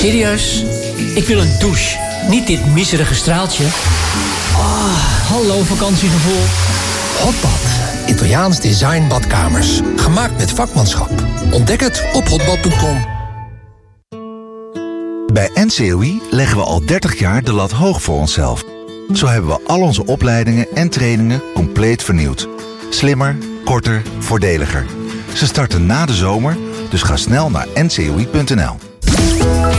Serieus? Ik wil een douche. Niet dit miserige straaltje. Hallo vakantiegevoel. Hotbad. Italiaans design badkamers. Gemaakt met vakmanschap. Ontdek het op hotbad.com. Bij NCOI leggen we al 30 jaar de lat hoog voor onszelf. Zo hebben we al onze opleidingen en trainingen compleet vernieuwd. Slimmer, korter, voordeliger. Ze starten na de zomer, dus ga snel naar ncoi.nl.